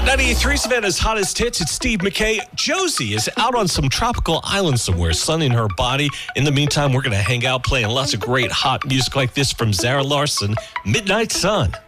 98.3 Savannah's hottest hits. It's Steve McKay. Josie is out on some tropical island somewhere, sunning her body. In the meantime, we're going to hang out playing lots of great hot music like this from Zara Larsson, Midnight Sun.